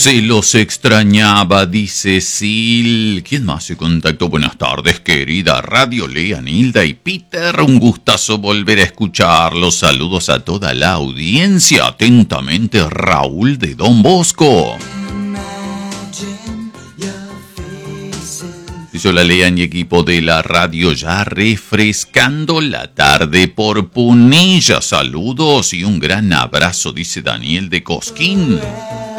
Se los extrañaba, dice Sil. ¿Quién más se contactó? Buenas tardes, querida Radio Lea, Nilda y Peter. Un gustazo volver a escucharlos. Saludos a toda la audiencia. Atentamente, Raúl de Don Bosco. Dice la Lean y equipo de la radio ya refrescando la tarde por Punilla. Saludos y un gran abrazo, dice Daniel de Cosquín.